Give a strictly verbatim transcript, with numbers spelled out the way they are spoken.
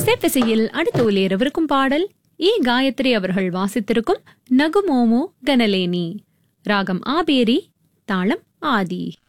செவ்விசையில் அடுத்து ஒலியரவிருக்கும் பாடல் ஏ காயத்ரி அவர்கள் வாசித்திருக்கும் நகுமோமோ கனலேனி, ராகம் ஆபேரி, தாளம் ஆதி.